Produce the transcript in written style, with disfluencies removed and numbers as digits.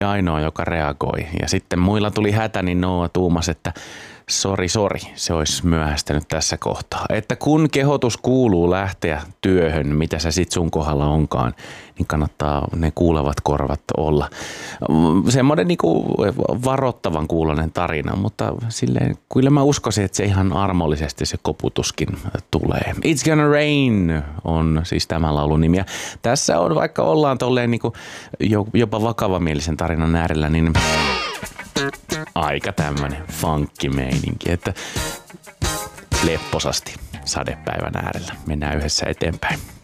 ainoa, joka reagoi. Ja sitten muilla tuli hätä, niin Noa tuumasi, että sori, se olisi myöhästänyt tässä kohtaa. Että kun kehotus kuuluu lähteä työhön, mitä se sit sun kohdalla onkaan, niin kannattaa ne kuulevat korvat olla. Semmoinen niinku varoittavan kuuloinen tarina, mutta silleen, kyllä mä uskoisin, että se ihan armollisesti se koputuskin tulee. It's Gonna Rain on siis tämän laulun nimi. Ja tässä on, vaikka ollaan tolleen niinku jopa vakavamielisen tarinan äärellä, niin aika tämmönen funkkimeininki, että lepposasti sadepäivän äärellä mennään yhdessä eteenpäin.